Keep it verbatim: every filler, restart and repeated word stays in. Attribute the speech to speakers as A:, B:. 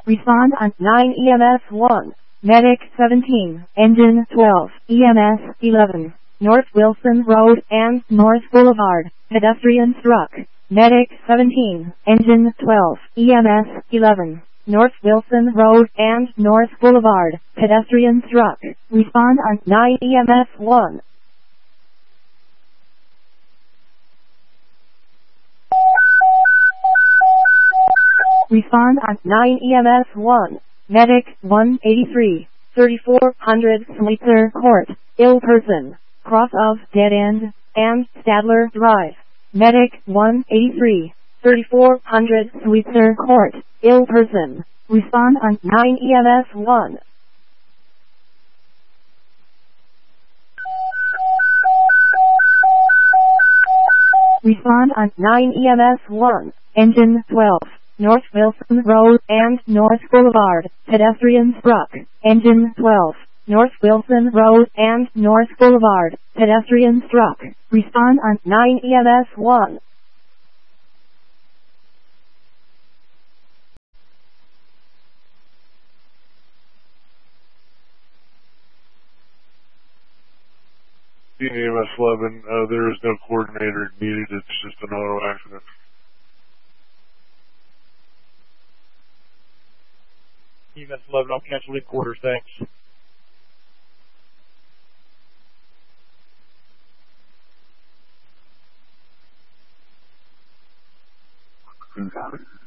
A: Respond on nine E M S one. Medic seventeen, Engine twelve, E M S eleven. North Wilson Road and North Boulevard. Pedestrian struck. Medic seventeen, Engine twelve, E M S eleven. North Wilson Road and North Boulevard. Pedestrian struck. Respond on nine E M S one. Respond on nine E M S one. Medic one eighty-three, thirty-four hundred Sweetser Court. Ill person. Cross of Dead End and Stadler Drive. Medic one eighty-three, thirty-four hundred Sweetser Court. Ill person. Respond on nine E M S one. Respond on nine E M S one. Engine twelve. North Wilson Road and North Boulevard. Pedestrian struck. Engine twelve. North Wilson Road and North Boulevard. Pedestrian struck. Respond on nine E M S one.
B: E M S eleven, uh, there is no coordinator needed. It's just an auto accident.
C: E M S eleven, I'll cancel in quarters, thanks.
B: Got it.